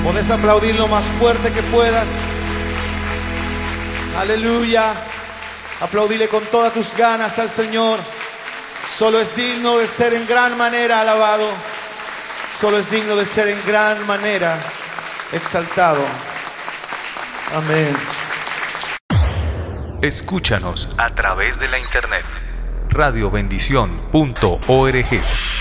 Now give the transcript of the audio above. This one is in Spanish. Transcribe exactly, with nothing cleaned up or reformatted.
Puedes aplaudir lo más fuerte que puedas. Aleluya. Aplaudile con todas tus ganas al Señor. Solo es digno de ser en gran manera alabado. Solo es digno de ser en gran manera exaltado. Amén. Escúchanos a través de la internet. radio bendición punto org